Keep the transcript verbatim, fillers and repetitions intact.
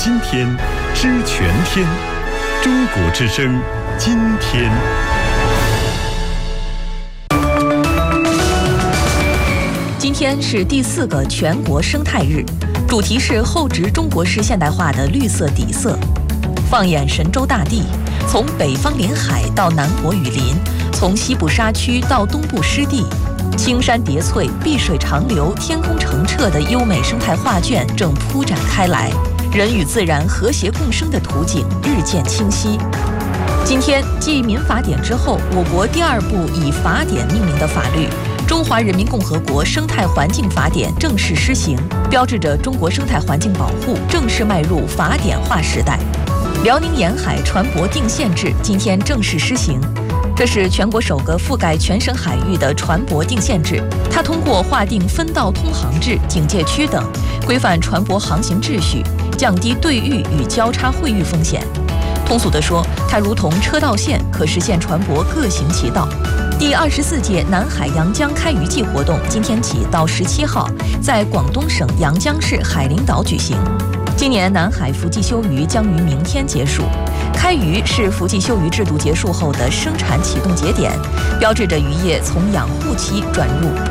今天，知全天。中国之声，今天。 今天是第四个全国生态日，主题是厚植中国式现代化的绿色底色。放眼神州大地，从北方临海到南国雨林，从西部沙区到东部湿地，青山叠翠、碧水长流、天空澄澈的优美生态画卷正铺展开来，人与自然和谐共生的图景日渐清晰。今天，继民法典之后，我国第二部以法典命名的法律《中华人民共和国生态环境法典》正式施行，标志着中国生态环境保护正式迈入法典化时代。辽宁沿海船舶定限制今天正式施行，这是全国首个覆盖全省海域的船舶定限制。它通过划定分道通航制、警戒区等，规范船舶航行秩序，降低对遇与交叉会遇风险。通俗地说，它如同车道线，可实现船舶各行其道。第二十四届南海阳江开渔季活动今天起到十七号，在广东省阳江市海陵岛举行。今年南海伏季休渔将于明天结束，开渔是伏季休渔制度结束后的生产启动节点，标志着渔业从养护期转入